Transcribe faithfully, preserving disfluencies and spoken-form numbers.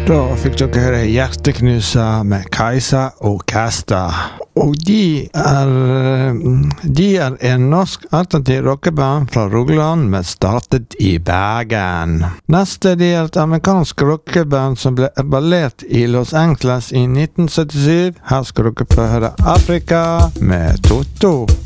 Da fikk dere høre Hjerteknuser med Kajsa Orkester. Og de er, de er en norsk alternativ rockeband fra Rogaland, men startet i Bergen. Neste de er et amerikansk rockeband som ble etablert i Los Angeles i nitten syttisju. Her skal dere få høre Afrika med Toto.